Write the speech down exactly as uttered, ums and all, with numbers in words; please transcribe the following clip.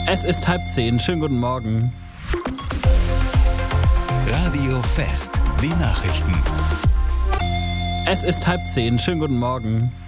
Es ist halb zehn. Schönen guten Morgen. Radio Fest, die Nachrichten. Es ist halb zehn. Schönen guten Morgen.